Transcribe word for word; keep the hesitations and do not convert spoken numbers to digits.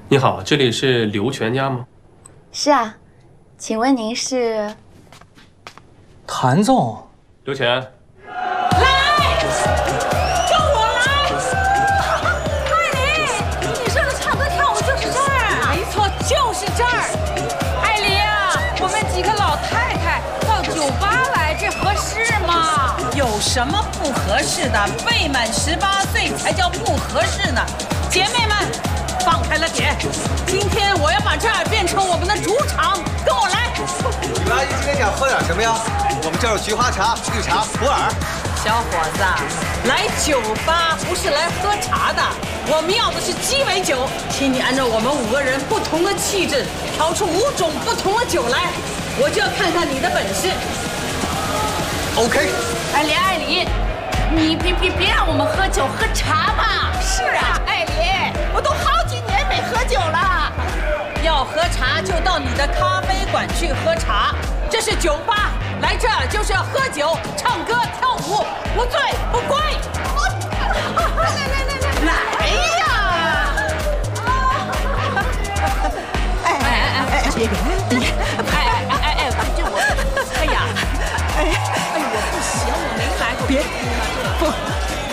你好，这里是刘全家吗？ 是啊，请问您是？ 谭总， 刘全。 来，跟我来！艾琳，你说的唱歌跳舞就是这儿？没错，就是这儿。艾琳啊，我们几个老太太到酒吧来，这合适吗？有什么不合适的？未满十八岁才叫不合适呢。姐妹们，放开了点！今天我要把这儿变成我们的主场，跟我来。 你们阿姨今天想喝点什么呀？我们这儿有菊花茶、绿茶、普洱。 小伙子，来酒吧不是来喝茶的，我们要的是鸡尾酒。请你按照我们五个人不同的气质，调出五种不同的酒来，我就要看看你的本事。 OK。 艾琳，艾琳，你别别别让我们喝酒喝茶嘛！是啊，艾琳，我都好几年没喝酒了。要喝茶就到你的咖啡馆去喝茶，这是酒吧，来这儿就是要喝酒、唱歌、跳舞，不醉不归。来来来来来呀！哎哎哎哎，别别别！哎哎哎哎，这我，哎呀，哎哎，我不行，我没来过。别不。